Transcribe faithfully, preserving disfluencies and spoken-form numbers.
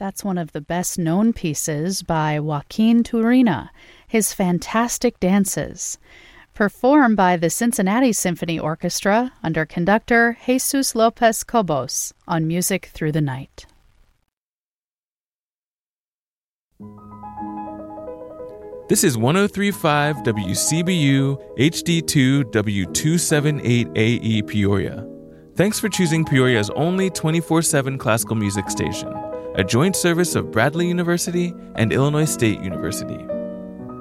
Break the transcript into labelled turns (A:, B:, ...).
A: That's one of the best-known pieces by Joaquin Turina, his fantastic dances, performed by the Cincinnati Symphony Orchestra under conductor Jesus Lopez Cobos on Music Through the Night.
B: This is one oh three point five W C B U H D two W two seventy-eight A E Peoria. Thanks for choosing Peoria's only twenty-four seven classical music station, a joint service of Bradley University and Illinois State University.